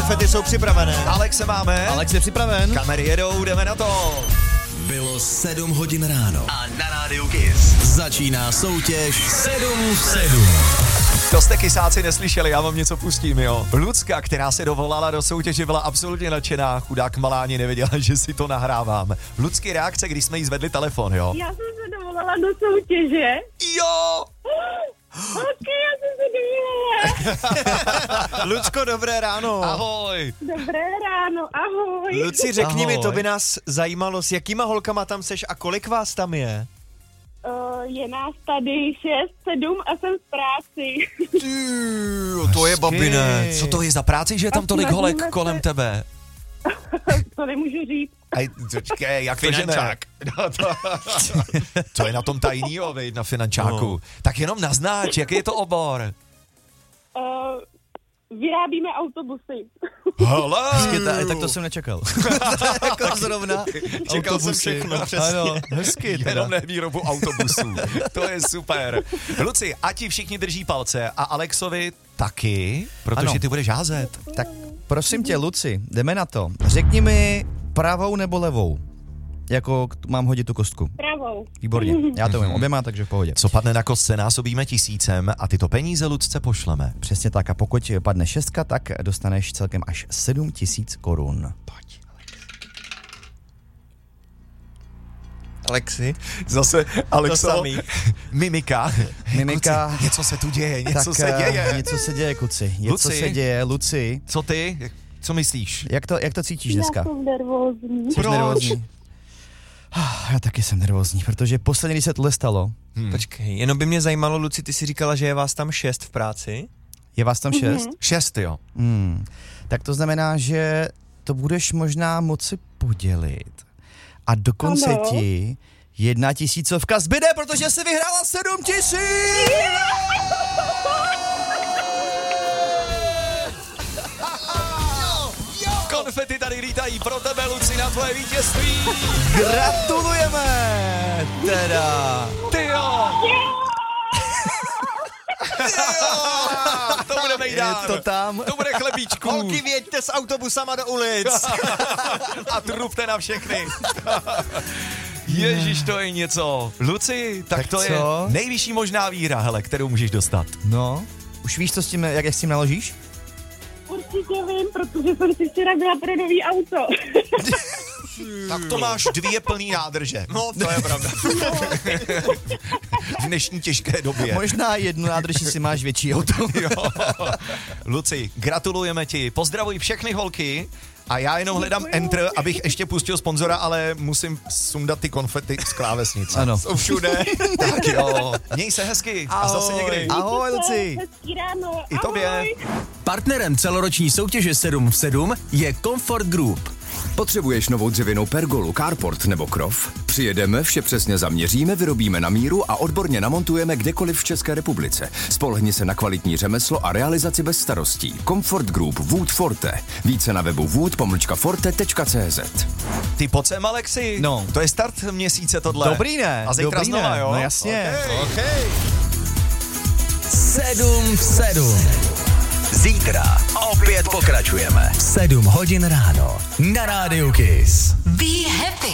Konfety jsou připravené. Alex se máme. Alex je připraven. Kamery jedou, jdeme na to. Bylo 7 hodin ráno a na rádiu Kiss začíná soutěž 7 v 7. To jste kysáci neslyšeli, já vám něco pustím, jo. Lucka, která se dovolala do soutěže, byla absolutně nadšená. Chudák malá ani nevěděla, že si to nahrávám. Lucky reakce, když jsme jí zvedli telefon, jo. Já jsem se dovolala do soutěže. Jo! Ok, já jsem se dovolala. Lucko, dobré ráno. Ahoj. Dobré ráno, ahoj. Luci, řekni mi, Ahoj. to by nás zajímalo, s jakýma holkama tam seš a kolik vás tam je? Je nás tady 6, 7 a jsem v práci. To je babine. Co to je za práci, že je tam A tolik holek snažíme kolem se- tebe? To nemůžu říct. Aj, počkej, jak to, že ne? Finančák. No to je na tom tajnýho, veď, na finančáku. No. Tak jenom naznač, jaký je to obor? Vyrábíme autobusy. Hele! Tak to jsem nečekal. Jako zrovna. Čekal jsem autobusy. všechno, přesně. Ano, hezky teda. Jenom ne výrobu autobusů. To je super. Luci, ať ti všichni drží palce a Alexovi taky, protože Ano. ty budeš házet. Tak prosím tě, Luci, jdeme na to. Řekni mi pravou nebo levou. Jako mám hodit tu kostku. Pravou. Výborně. Já to vím oběma, takže v pohodě. Co padne na kostce, násobíme 1000 a tyto peníze Lucce pošleme. Přesně tak. A pokud padne 6, tak dostaneš celkem až 7 000 korun. Pojď. Alexi? Zase Alexo, To samý. mimika. Mimika. Kluci, něco se tu děje, něco Tak se děje. něco se děje, kluci. Něco Luci. se děje, Luci. Co ty? Co myslíš? Jak to cítíš Já dneska? jsem nervózní. Jsi nervózní? Já taky jsem nervózní, protože posledně, když se tohle stalo, Počkej, jenom by mě zajímalo, Luci, ty si říkala, že je vás tam 6 v práci? je vás tam 6? 6, jo. Tak to znamená, že to budeš možná moci podělit. A dokonce Ano. ti 1 000 zbyde, protože jsi vyhrála 7 000! Konfety tady lítají pro tebe, Luci, na tvoje vítězství. Gratulujeme! Teda. Ty jo! To bude mejdán. Je to tam. To bude chlebíčků. Holky, věďte s autobusama do ulic. A trupte na všechny. Ježíš, to je něco. Luci, tak to co? je nejvyšší možná výhra, hele, kterou můžeš dostat. No, už víš, co s tím, jak s tím naložíš? Určitě vím, protože jsem si včera byla pro nový auto. Tak to máš 2 plný nádrže. No, to je pravda. V dnešní těžké době. Možná jednu nádrž, si máš větší auto. Jo. Luci, gratulujeme ti. Pozdravuj všechny holky. A já jenom hledám enter, abych ještě pustil sponzora, ale musím sundat ty konfety z klávesnice. Ano. Jsou všude. Tak jo. Měj se hezky. A zase někdy. Ahoj, Luci. Hezký ráno. I tobě. Ahoj. Partnerem celoroční soutěže 7 v 7 je Comfort Group. Potřebuješ novou dřevěnou pergolu, carport nebo krov? Přijedeme, vše přesně zaměříme, vyrobíme na míru a odborně namontujeme kdekoliv v České republice. Spolehni se na kvalitní řemeslo a realizaci bez starostí. Comfort Group Wood Forte. Více na webu wood-forte.cz. Ty pojď sem, Alexi. No. To je start měsíce tohle. Dobrý, ne? A zítra Dobrý, znova, ne? jo? No jasně. Okay. 7 v 7. Zítra opět pokračujeme. 7 hodin ráno na rádiu Kiss. Be happy.